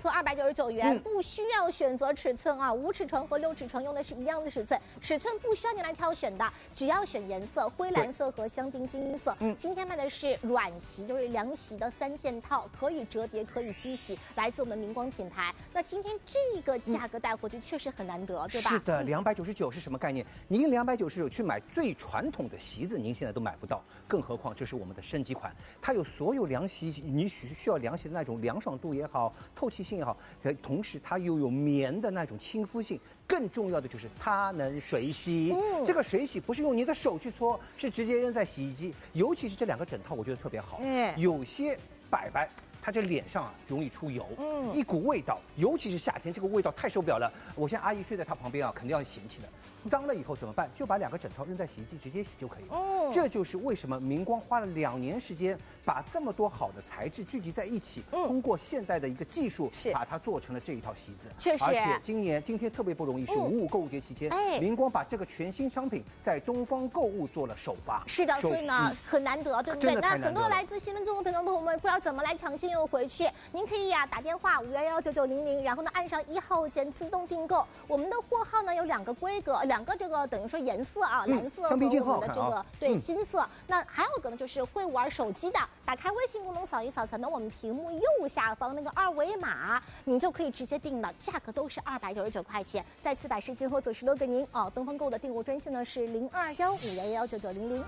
合299元，不需要选择尺寸啊，5尺床和6尺床用的是一样的尺寸，尺寸不需要你来挑选的，只要选颜色，灰蓝色和香槟金银色。今天卖的是软席，就是凉席的3件套，可以折叠，可以机洗，来自我们明光品牌。那今天这个价格带回去确实很难得，对吧？ 是的，299是什么概念？您299去买最传统的席子，您现在都买不到，更何况这是我们的升级款，它有所有凉席，你需要凉席的那种凉爽度也好，透气性也好，同时它又有棉的那种亲肤性，更重要的就是它能水洗。这个水洗不是用你的手去搓，是直接扔在洗衣机。尤其是这2个枕套，我觉得特别好。有些摆摆。他这脸上啊容易出油，一股味道，尤其是夏天，这个味道太受不了了。我现在阿姨睡在他旁边啊，肯定要嫌弃的。脏了以后怎么办？就把2个枕头扔在洗衣机直接洗就可以了。这就是为什么明光花了2年时间，把这么多好的材质聚集在一起，通过现代的一个技术，把它做成了这一套席子。 确实， 而且今天特别不容易，是55购物节期间，明光把这个全新商品在东方购物做了首发。 是的，所以呢很难得，对不对？那很多来自新闻综合频道的朋友们不知道怎么来抢先回去，您可以打电话5119900，然后呢按上1号键自动订购。我们的货号呢有2个规格，2个这个等于说颜色啊，蓝色和我们的这个对金色。那还有个呢就是会玩手机的，打开微信功能扫一扫，扫描我们屏幕右下方那个2维码，您就可以直接订了，价格都是299块钱。再次把时间和90多给您哦。东方购的订购专线呢是0215119900。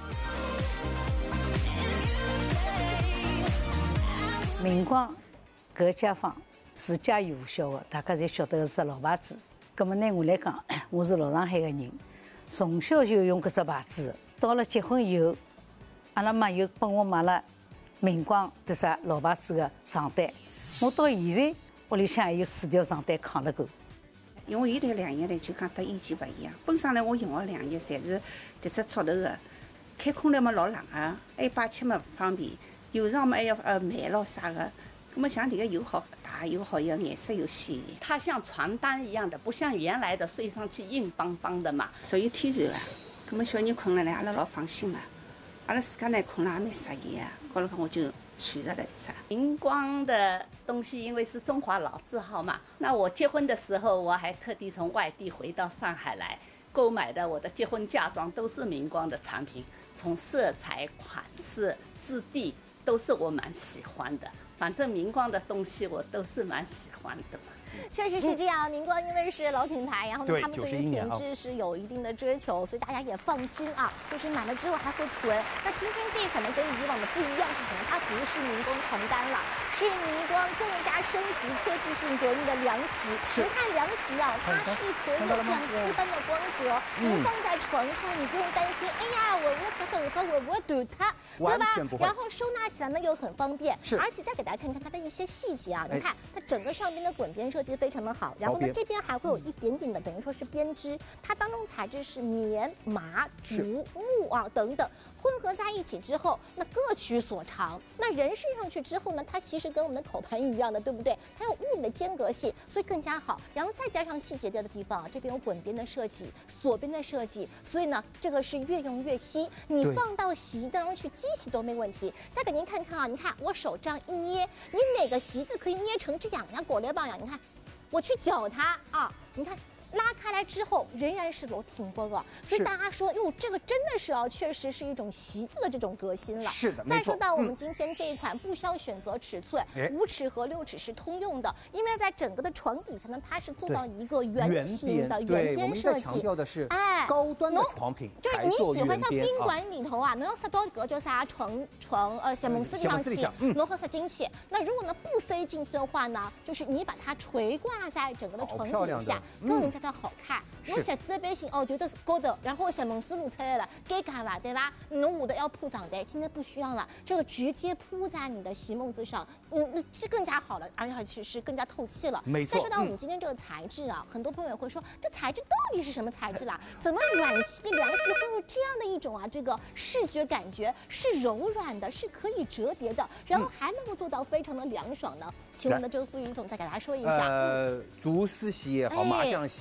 明光搿家坊自家有小的，大家侪晓得是老牌子。葛么呢，我来讲，我是老上海个人，从小就用搿只牌子。到了结婚以后，阿拉妈又帮我买了明光的啥老牌子个床单。我到现在屋里向还有4条床单扛了够。 因为现在凉席呢，就讲和以前勿一样。本身呢，我用个凉席侪是迭只竹头个，开空调嘛老冷个，还有摆起嘛勿方便。有上嘛还要买咯啥个，那么像这个又好大又好，要颜色又鲜艳。 它像床单一样的，不像原来的睡上去硬邦邦的嘛。 属于天然啊，那么小人困了呢，阿拉老放心嘛。阿拉自家呢困了也蛮适意啊，后来我就选择了一只。 明光的东西因为是中华老字号嘛，那我结婚的时候我还特地从外地回到上海来购买的，我的结婚嫁妆都是明光的产品，从色彩、款式、质地。都是我蛮喜欢的，反正明光的东西我都是蛮喜欢的嘛。 确实是这样，明光因为是老品牌，然后呢，他们对于品质是有一定的追求，所以大家也放心啊，就是买了之后还会囤。那今天这可能跟以往的不一样是什么？它不是明光床单了，是明光更加升级、科技性革命的凉席。您看凉席啊，它是可以有这样丝般的光泽，您放在床上，你不用担心，哎呀，我等会会不会堵它，对吧？然后收纳起来呢又很方便，而且再给大家看看它的一些细节啊，你看它整个上边的滚边设计非常的好，然后呢这边还会有一点点的等于说是编织，它当中材质是棉、麻、竹、木啊等等混合在一起之后，那各取所长。那人睡上去之后呢，它其实跟我们的口盘一样的，对不对？它有物理的间隔性，所以更加好。然后再加上细节的地方，这边有滚边的设计、锁边的设计，所以呢这个是越用越稀，你放到洗衣当中去机洗都没问题。再给您看看啊，你看我手这样一捏，你哪个席子可以捏成这样呀？果粒棒呀，你看。我去搅它啊，你看拉开来之后仍然是裸挺波个，所以大家说哟，这个真的是确实是一种席子的这种革新了。 是的， 再说到我们今天这一款，不需要选择尺寸，5尺和6尺是通用的，因为在整个的床底下呢，它是做到一个圆形的圆边设计。 强调的是高端的床品， 就是你喜欢像宾馆里头啊，侬要塞到搿叫啥床席梦思上去，侬好塞进去。那如果呢不塞进去的话呢，就是你把它垂挂在整个的床底下，更加的好看。侬席子一般性就在高头，然后席梦思露出来了，该干了，对吧？侬下头要铺床单，现在不需要了，这个直接铺在你的席梦子上，这更加好了，而且是更加透气了。 没错。 再说到我们今天这个材质啊，很多朋友也会说，这材质到底是什么材质啦？怎么软席、凉席会有这样的一种这个视觉感觉？是柔软的，是可以折叠的，然后还能够做到非常的凉爽呢？请问呢，这个傅云总再给大家说一下。 竹丝席也好，麻将席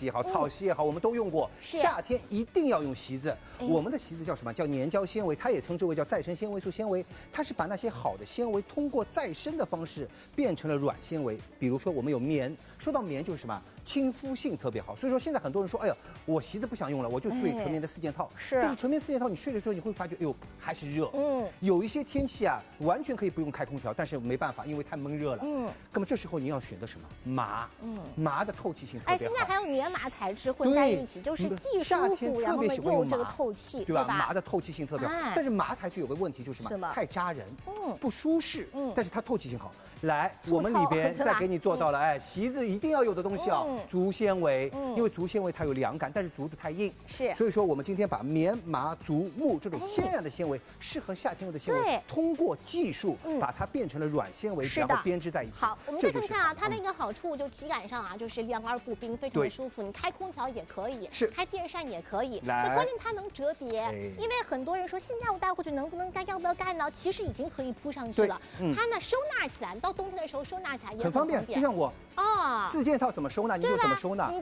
也好，草席也好，我们都用过。夏天一定要用席子。我们的席子叫什么？叫粘胶纤维，它也称之为叫再生纤维素纤维。它是把那些好的纤维通过再生的方式变成了软纤维。比如说我们有棉，说到棉就是什么？亲肤性特别好。所以说现在很多人说，哎呦，我席子不想用了，我就睡纯棉的4件套。 是。 但是纯棉4件套你睡的时候你会发觉，哎呦还是热。有一些天气啊，完全可以不用开空调，但是没办法，因为太闷热了。那么这时候你要选择什么？麻。麻的透气性特别好。 现在还有棉麻材质混在一起，就是既舒服，然后呢又这个透气， 对吧？麻的透气性特别好，但是麻材质有个问题就是什么？太扎人，不舒适。但是它透气性好。来，我们里边再给你做到了，席子一定要有的东西啊，竹纤维，因为竹纤维它有凉感，但是竹子太硬，所以说我们今天把棉、麻、竹、木这种天然的纤维，适合夏天用的纤维，通过技术把它变成了软纤维，然后编织在一起。 好，我们再看看啊，它的一个好处就体感上啊，就是凉而不冰，非常的舒服。你开空调也可以，开电扇也可以。那关键它能折叠，因为很多人说现在我带回去能不能盖，要不要盖呢？其实已经可以铺上去了。它呢收纳起来，到冬天的时候收纳起来也很方便。 就像我4件套怎么收纳，你就怎么收纳。 你就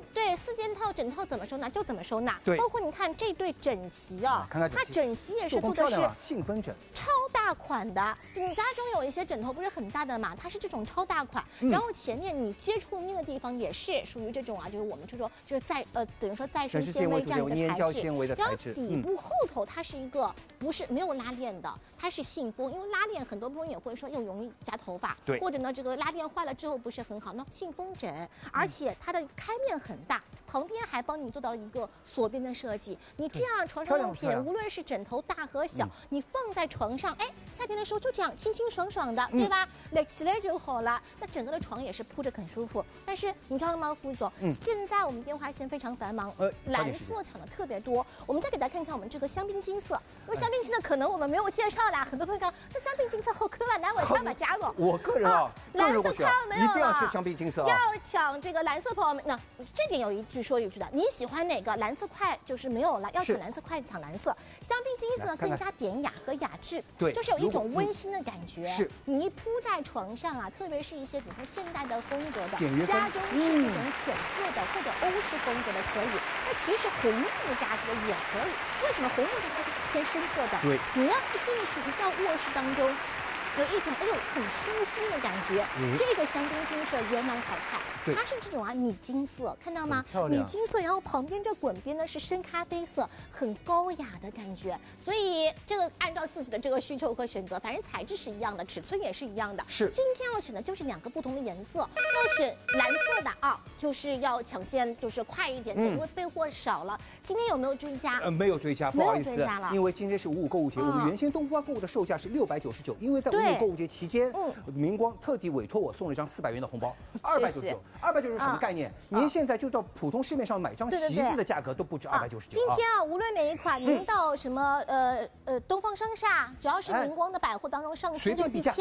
4件套整套怎么收纳就怎么收纳。对，包括你看这对枕席啊，它枕席也是做的是信封枕， 超大款的。你家中有一些枕头不是很大的嘛，它是这种超大款。然后前面你接触面的地方也是属于这种啊，就是我们就说就是等于说再生纤维这样的一个材质。然后底部后头它是一个没有拉链的，它是信封，因为拉链很多朋友也会说又容易夹头发，或者呢这个拉链坏了之后不是很好。那信封枕，而且它的开面很大，旁边还帮你做到了一个锁边的设计。你这样床上用品，无论是枕头大和小，你放在床上，夏天的时候就这样清清爽爽的，对吧？垒起来就好了。那整个的床也是铺着很舒服。但是你知道吗，副总，现在我们电话线非常繁忙，蓝色抢的特别多。我们再给大家看看我们这个香槟金色，因为香槟金色可能我们没有介绍啦，很多朋友讲这香槟金色好可爱，难为他把加个。 我个人啊， 蓝色快要没有了， 一定要是香槟金色。 要抢这个蓝色朋友们，那这点有一句说一句的，你喜欢哪个？蓝色快就是没有了，要抢蓝色快抢蓝色。香槟金色更加典雅和雅致， 对， 就是有一种温馨的感觉。 是， 你一铺在床上啊，特别是一些比如说现代的风格的， 家中是那种显色的或者欧式风格的可以。那其实红木家具也可以，为什么红木家具偏深色的？ 对， 你要一进去一到卧室当中。有一种很舒心的感觉。这个香槟金色也蛮好看，它是这种米金色，看到吗？米金色，然后旁边这滚边呢是深咖啡色，很高雅的感觉。所以这个按照自己的这个需求和选择，反正材质是一样的，尺寸也是一样的。 是。 今天要选的就是2个不同的颜色，要选蓝色的啊，就是要抢先就是快一点点，因为备货少了。今天有没有追加？ 没有追加，不好意思，因为今天是55购物节，我们原先东方购物的售价是699，因为在55购物节期间，明光特地委托我送了一张400元的红包，299。299是什么概念？您现在就到普通市面上买张席子的价格都不止299。 今天啊，无论哪一款，您到什么东方商厦，只要是明光的百货当中上新就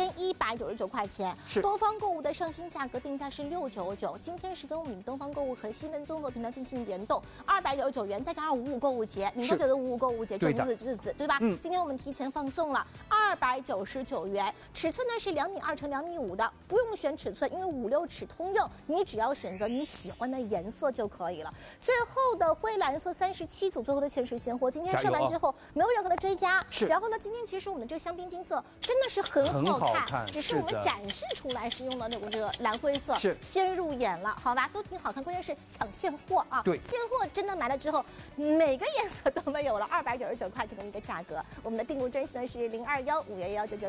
1199块钱。 是。 东方购物的上新价格定价是699，今天是跟我们东方购物和新闻综合频道进行联动，299元再加上55购物节，您都觉得55购物节这日子对吧？今天我们提前放送了299元，尺寸呢是2.2米乘2.5米的，不用选尺寸，因为5、6尺通用，你只要选择你喜欢的颜色就可以了。最后的灰蓝色37组，最后的限时现货，今天售完之后没有任何的追加。 是。 然后呢，今天其实我们的这个香槟金色真的是很好看，只是我们展示出来是用了这个蓝灰色， 是先入眼了，好吧，都挺好看，关键是抢现货啊。 对， 现货真的买了之后，每个颜色都没有了，299块钱的一个价格。我们的订购专线呢是021-511-9900。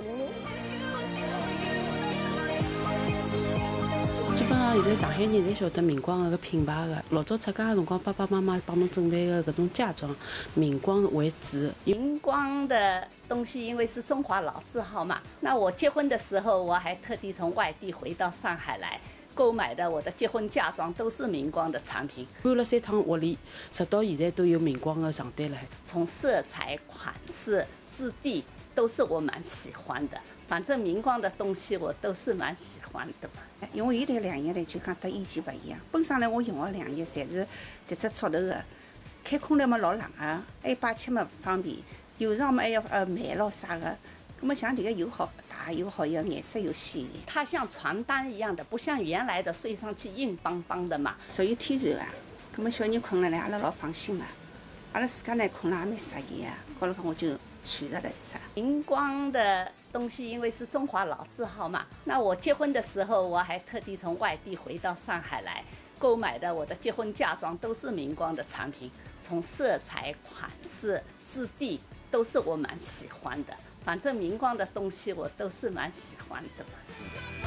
基本上现在上海人侪晓得明光个品牌个，老早出嫁个辰光，爸爸妈妈帮侬准备个搿种嫁妆，明光为主。 明光的东西因为是中华老字号嘛，那我结婚的时候我还特地从外地回到上海来。购买的我的结婚嫁妆都是明光的产品， 搬了3趟屋里，直到现在都有明光的床单了。 从色彩、款式、质地都是我蛮喜欢的，反正明光的东西我都是蛮喜欢的嘛。 因为伊台两液呢，就讲和以前不一样。本身呢，我用的两液侪是迭只粗头的，开空调嘛老冷啊，还摆起嘛不方便，有时候嘛还要慢咯啥的。那么像这个又好大又好，要颜色又鲜艳。 它像床单一样的，不像原来的睡上去硬邦邦的嘛， 属于天然啊。 那么小人困了呢，阿拉老放心嘛。阿拉自家呢困了也蛮适意啊。后来我就选择了一只。 荧光的东西因为是中华老字号嘛，那我结婚的时候我还特地从外地回到上海来购买的，我的结婚嫁妆都是明光的产品，从色彩、款式、质地都是我蛮喜欢的。反正明光的东西我都是蛮喜欢的。